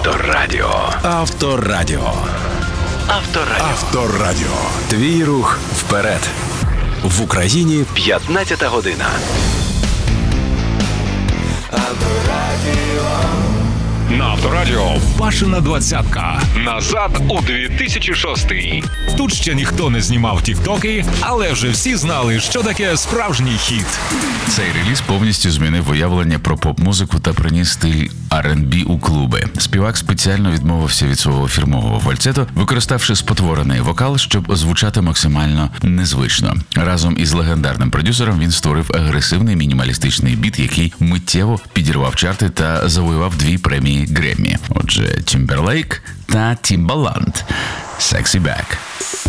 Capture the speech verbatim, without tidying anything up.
Авторадіо. Авторадіо. Авторадіо. Авторадіо. Твій рух вперед. В Україні п'ятнадцята година. Авторадіо. На Авторадіо Пашина двадцятка. Назад у дві тисячі шостий. Тут ще ніхто не знімав тіктоки, але вже всі знали, що таке справжній хіт. Цей реліз повністю змінив уявлення про поп-музику та приніс стиль ар енд бі у клуби. Співак спеціально відмовився від свого фірмового фальцету, використавши спотворений вокал, щоб звучати максимально незвично. Разом із легендарним продюсером він створив агресивний мінімалістичний біт, який миттєво підірвав чарти та завоював дві премії Греммі. Отже, Тімберлейк та Тімбаланд. Sexy Back.